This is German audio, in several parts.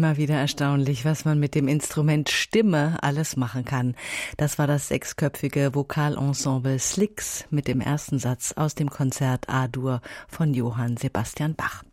Immer wieder erstaunlich, was man mit dem Instrument Stimme alles machen kann. Das war das 6-köpfige Vokalensemble Slicks mit dem ersten Satz aus dem Konzert A-Dur von Johann Sebastian Bach.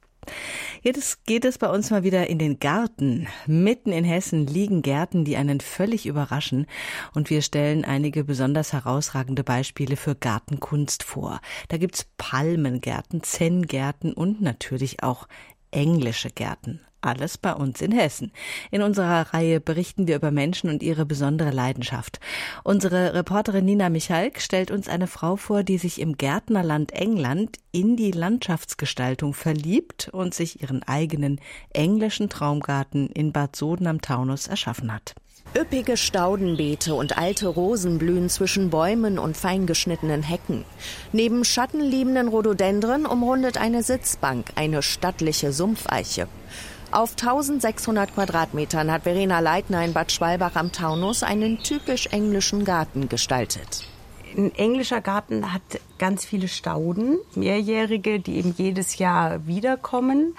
Jetzt geht es bei uns mal wieder in den Garten. Mitten in Hessen liegen Gärten, die einen völlig überraschen. Und wir stellen einige besonders herausragende Beispiele für Gartenkunst vor. Da gibt's Palmengärten, Zenngärten und natürlich auch englische Gärten. Alles bei uns in Hessen. In unserer Reihe berichten wir über Menschen und ihre besondere Leidenschaft. Unsere Reporterin Nina Michalk stellt uns eine Frau vor, die sich im Gärtnerland England in die Landschaftsgestaltung verliebt und sich ihren eigenen englischen Traumgarten in Bad Soden am Taunus erschaffen hat. Üppige Staudenbeete und alte Rosen blühen zwischen Bäumen und feingeschnittenen Hecken. Neben schattenliebenden Rhododendren umrundet eine Sitzbank eine stattliche Sumpfeiche. Auf 1600 Quadratmetern hat Verena Leitner in Bad Schwalbach am Taunus einen typisch englischen Garten gestaltet. Ein englischer Garten hat ganz viele Stauden, mehrjährige, die eben jedes Jahr wiederkommen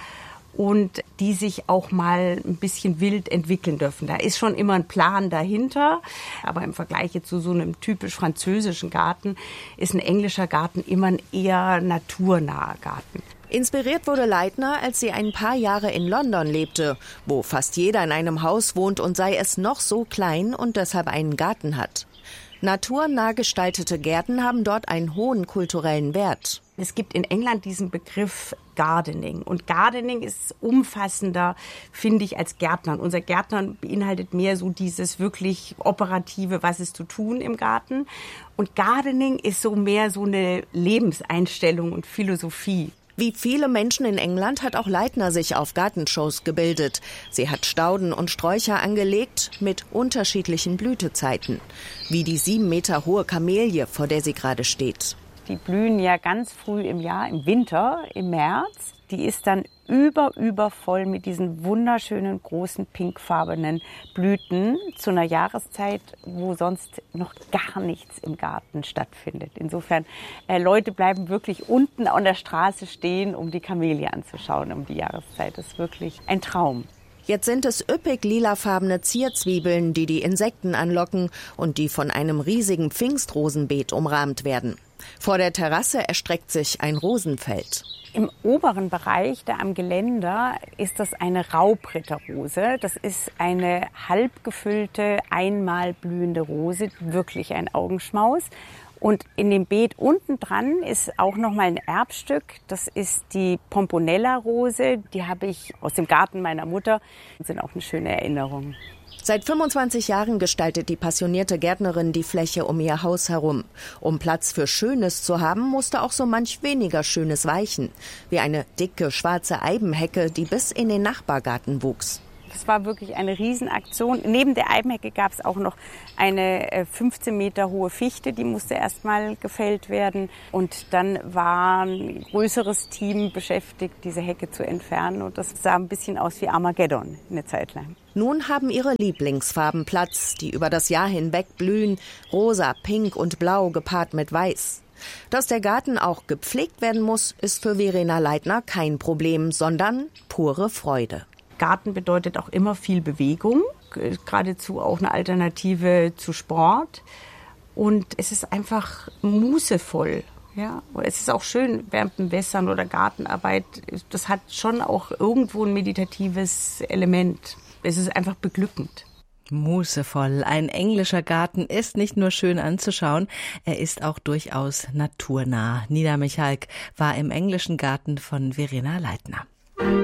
und die sich auch mal ein bisschen wild entwickeln dürfen. Da ist schon immer ein Plan dahinter, aber im Vergleich jetzt zu so einem typisch französischen Garten ist ein englischer Garten immer ein eher naturnaher Garten. Inspiriert wurde Leitner, als sie ein paar Jahre in London lebte, wo fast jeder in einem Haus wohnt und sei es noch so klein und deshalb einen Garten hat. Naturnah gestaltete Gärten haben dort einen hohen kulturellen Wert. Es gibt in England diesen Begriff Gardening. Und Gardening ist umfassender, finde ich, als Gärtnern. Unser Gärtnern beinhaltet mehr so dieses wirklich Operative, was ist zu tun im Garten. Und Gardening ist so mehr so eine Lebenseinstellung und Philosophie. Wie viele Menschen in England hat auch Leitner sich auf Gartenshows gebildet. Sie hat Stauden und Sträucher angelegt mit unterschiedlichen Blütezeiten. Wie die 7 Meter hohe Kamelie, vor der sie gerade steht. Die blühen ja ganz früh im Jahr, im Winter, im März. Die ist dann übervoll mit diesen wunderschönen, großen, pinkfarbenen Blüten zu einer Jahreszeit, wo sonst noch gar nichts im Garten stattfindet. Insofern, Leute bleiben wirklich unten an der Straße stehen, um die Kamelie anzuschauen um die Jahreszeit. Das ist wirklich ein Traum. Jetzt sind es üppig lilafarbene Zierzwiebeln, die die Insekten anlocken und die von einem riesigen Pfingstrosenbeet umrahmt werden. Vor der Terrasse erstreckt sich ein Rosenfeld. Im oberen Bereich, da am Geländer, ist das eine Raubritterrose. Das ist eine halbgefüllte, einmal blühende Rose, wirklich ein Augenschmaus. Und in dem Beet unten dran ist auch noch mal ein Erbstück. Das ist die Pomponella-Rose. Die habe ich aus dem Garten meiner Mutter. Das sind auch eine schöne Erinnerung. Seit 25 Jahren gestaltet die passionierte Gärtnerin die Fläche um ihr Haus herum. Um Platz für Schönes zu haben, musste auch so manch weniger Schönes weichen. Wie eine dicke, schwarze Eibenhecke, die bis in den Nachbargarten wuchs. Das war wirklich eine Riesenaktion. Neben der Eibenhecke gab es auch noch eine 15 Meter hohe Fichte, die musste erstmal gefällt werden. Und dann war ein größeres Team beschäftigt, diese Hecke zu entfernen. Und das sah ein bisschen aus wie Armageddon eine Zeit lang. Nun haben ihre Lieblingsfarben Platz, die über das Jahr hinweg blühen. Rosa, Pink und Blau gepaart mit Weiß. Dass der Garten auch gepflegt werden muss, ist für Verena Leitner kein Problem, sondern pure Freude. Garten bedeutet auch immer viel Bewegung, geradezu auch eine Alternative zu Sport. Und es ist einfach mußevoll. Ja, es ist auch schön während dem Wässern oder Gartenarbeit. Das hat schon auch irgendwo ein meditatives Element. Es ist einfach beglückend. Mußevoll. Ein englischer Garten ist nicht nur schön anzuschauen, er ist auch durchaus naturnah. Nina Michalk war im englischen Garten von Verena Leitner.